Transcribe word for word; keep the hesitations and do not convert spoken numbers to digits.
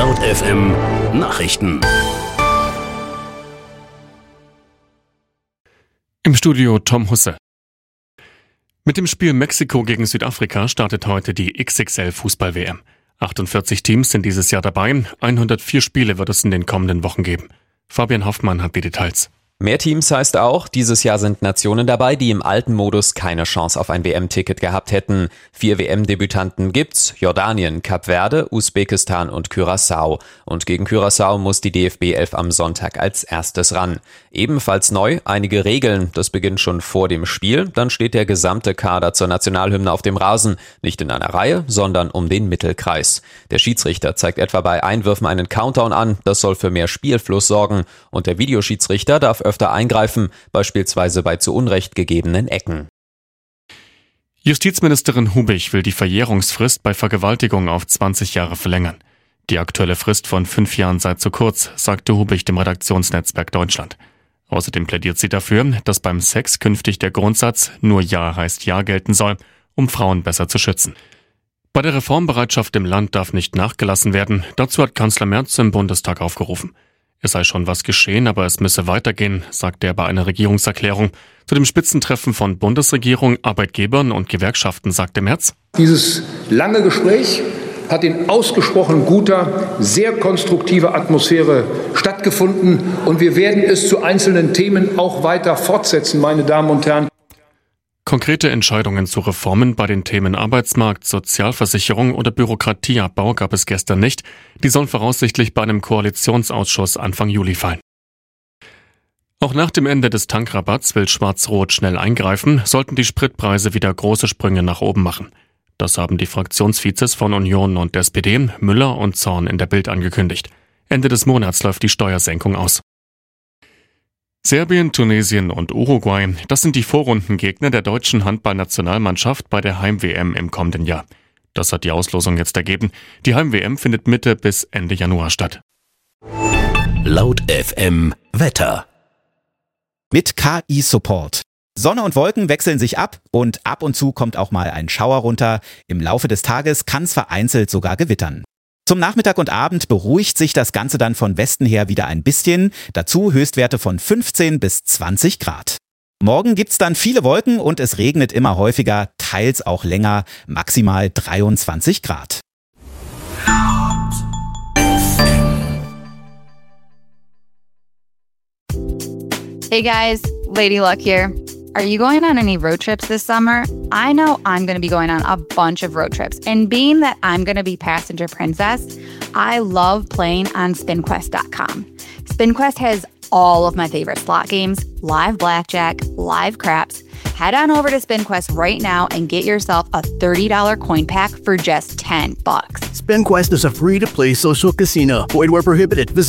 Laut F M Nachrichten. Im Studio Tom Husse. Mit dem Spiel Mexiko gegen Südafrika startet heute die X X L-Fußball-W M. achtundvierzig Teams sind dieses Jahr dabei, hundertvier Spiele wird es in den kommenden Wochen geben. Fabian Hoffmann hat die Details. Mehr Teams heißt auch, dieses Jahr sind Nationen dabei, die im alten Modus keine Chance auf ein W M-Ticket gehabt hätten. Vier W M-Debütanten gibt's: Jordanien, Kap Verde, Usbekistan und Curaçao. Und gegen Curaçao muss die D F B elf am Sonntag als erstes ran. Ebenfalls neu einige Regeln. Das beginnt schon vor dem Spiel. Dann steht der gesamte Kader zur Nationalhymne auf dem Rasen. Nicht in einer Reihe, sondern um den Mittelkreis. Der Schiedsrichter zeigt etwa bei Einwürfen einen Countdown an. Das soll für mehr Spielfluss sorgen. Und der Videoschiedsrichter darf öfter eingreifen, beispielsweise bei zu Unrecht gegebenen Ecken. Justizministerin Hubich will die Verjährungsfrist bei Vergewaltigung auf zwanzig Jahre verlängern. Die aktuelle Frist von fünf Jahren sei zu kurz, sagte Hubich dem Redaktionsnetzwerk Deutschland. Außerdem plädiert sie dafür, dass beim Sex künftig der Grundsatz "nur Ja heißt Ja" gelten soll, um Frauen besser zu schützen. Bei der Reformbereitschaft im Land darf nicht nachgelassen werden. Dazu hat Kanzler Merz im Bundestag aufgerufen. Es sei schon was geschehen, aber es müsse weitergehen, sagte er bei einer Regierungserklärung. Zu dem Spitzentreffen von Bundesregierung, Arbeitgebern und Gewerkschaften sagte Merz: Dieses lange Gespräch hat in ausgesprochen guter, sehr konstruktiver Atmosphäre stattgefunden und wir werden es zu einzelnen Themen auch weiter fortsetzen, meine Damen und Herren. Konkrete Entscheidungen zu Reformen bei den Themen Arbeitsmarkt, Sozialversicherung oder Bürokratieabbau gab es gestern nicht. Die sollen voraussichtlich bei einem Koalitionsausschuss Anfang Juli fallen. Auch nach dem Ende des Tankrabatts will Schwarz-Rot schnell eingreifen, sollten die Spritpreise wieder große Sprünge nach oben machen. Das haben die Fraktionsvizes von Union und S P D, Müller und Zorn, in der Bild angekündigt. Ende des Monats läuft die Steuersenkung aus. Serbien, Tunesien und Uruguay, das sind die Vorrundengegner der deutschen Handballnationalmannschaft bei der Heim-W M im kommenden Jahr. Das hat die Auslosung jetzt ergeben. Die Heim-W M findet Mitte bis Ende Januar statt. Laut F M Wetter. Mit K I-Support. Sonne und Wolken wechseln sich ab und ab und zu kommt auch mal ein Schauer runter. Im Laufe des Tages kann es vereinzelt sogar gewittern. Zum Nachmittag und Abend beruhigt sich das Ganze dann von Westen her wieder ein bisschen. Dazu Höchstwerte von fünfzehn bis zwanzig Grad. Morgen gibt's dann viele Wolken und es regnet immer häufiger, teils auch länger, maximal dreiundzwanzig Grad. Hey guys, Lady Luck here. Are you going on any road trips this summer? I know I'm going to be going on a bunch of road trips. And being that I'm going to be passenger princess, I love playing on spin quest dot com. SpinQuest has all of my favorite slot games, live blackjack, live craps. Head on over to SpinQuest right now and get yourself a thirty dollars coin pack for just ten bucks. SpinQuest is a free-to-play social casino. Void where prohibited. Visit